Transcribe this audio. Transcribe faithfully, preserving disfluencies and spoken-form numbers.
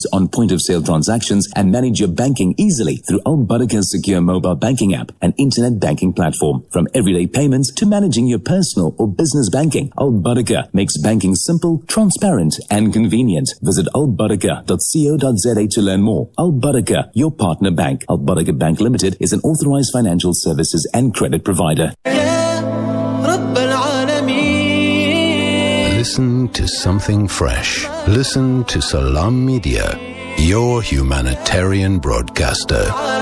on point-of-sale transactions and manage your banking easily through Al Baraka's secure mobile banking app and internet banking platform. From everyday payments to managing your personal or business banking, Al Baraka makes banking simple, transparent and convenient. Visit al baraka dot co dot za to learn more. Al Baraka, your partner bank. Al Baraka Bank Limited is an authorized financial services and credit provider. Listen to something fresh. Listen to Salam Media, your humanitarian broadcaster.